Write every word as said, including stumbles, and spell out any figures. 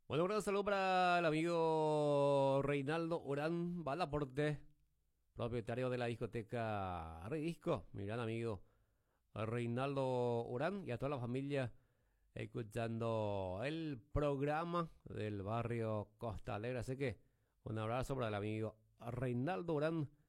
Bueno, un gran saludo para el amigo Reinaldo Urán Balaporte, propietario de la discoteca Redisco, mi gran amigo Reinaldo Urán y a toda la familia escuchando el programa del barrio Costa Alegre. Así que un abrazo para el amigo Reinaldo Urán